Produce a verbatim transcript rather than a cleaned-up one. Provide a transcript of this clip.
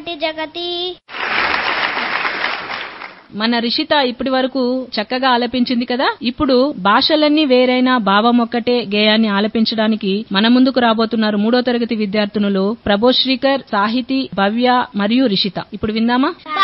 జగతి. మన రిషిత ఇప్పటి వరకు చక్కగా ఆలపించింది కదా. ఇప్పుడు భాషలన్నీ వేరైనా భావం ఒక్కటే గేయాన్ని ఆలపించడానికి మన ముందుకు రాబోతున్నారు మూడో తరగతి విద్యార్థినులు ప్రభోశ్రీకర్, సాహితి, భవ్య మరియు రిషిత. ఇప్పుడు విందామా?